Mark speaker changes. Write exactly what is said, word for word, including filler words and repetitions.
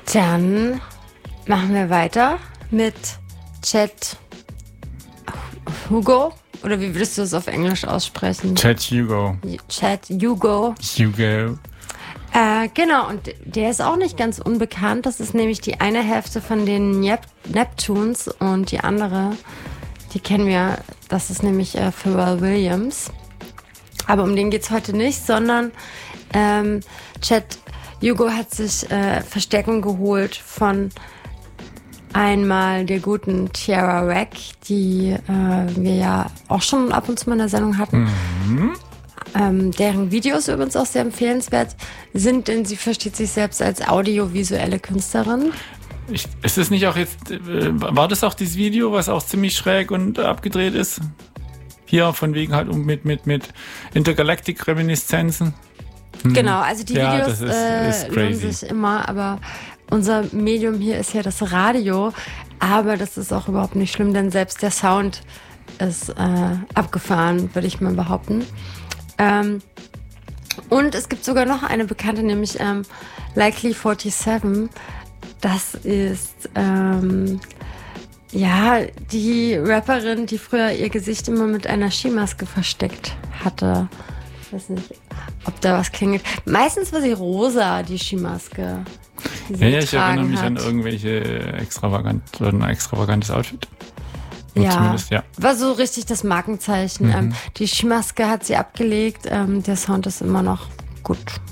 Speaker 1: Dann machen wir weiter mit Chat Hugo. Oder wie würdest du es auf Englisch aussprechen?
Speaker 2: Chat Hugo.
Speaker 1: Chat Hugo.
Speaker 2: Hugo.
Speaker 1: Äh, genau, und der ist auch nicht ganz unbekannt. Das ist nämlich die eine Hälfte von den Nep- Neptunes und die andere, die kennen wir, das ist nämlich äh, Pharrell Williams. Aber um den geht's heute nicht, sondern ähm, Chat Hugo hat sich äh, Verstärkung geholt von einmal der guten Tierra Whack, die äh, wir ja auch schon ab und zu mal in der Sendung hatten.
Speaker 2: Mhm.
Speaker 1: Ähm, deren Videos übrigens auch sehr empfehlenswert sind, denn sie versteht sich selbst als audiovisuelle Künstlerin.
Speaker 2: Ich, ist es nicht auch jetzt, äh, war das auch dieses Video, was auch ziemlich schräg und abgedreht ist? Hier von wegen halt um mit, mit, mit Intergalactic-Reminiszenzen. Hm.
Speaker 1: Genau, also die
Speaker 2: ja,
Speaker 1: Videos
Speaker 2: das ist,
Speaker 1: äh,
Speaker 2: ist
Speaker 1: lohnen
Speaker 2: crazy.
Speaker 1: sich immer, aber unser Medium hier ist ja das Radio, aber das ist auch überhaupt nicht schlimm, denn selbst der Sound ist äh, abgefahren, würde ich mal behaupten. Ähm, und es gibt sogar noch eine bekannte, nämlich ähm, Likely siebenundvierzig. Das ist ähm, ja die Rapperin, die früher ihr Gesicht immer mit einer Skimaske versteckt hatte. Ich weiß nicht, ob da was klingelt. Meistens war sie rosa, die Skimaske. Die sie
Speaker 2: Ja, ja, ich erinnere mich
Speaker 1: hat.
Speaker 2: an irgendwelche extravagant oder ein extravagantes Outfit.
Speaker 1: Ja,
Speaker 2: Zumindest, ja,
Speaker 1: war so richtig das Markenzeichen.
Speaker 2: Mhm.
Speaker 1: Ähm, die Skimaske hat sie abgelegt. Ähm, der Sound ist immer noch gut.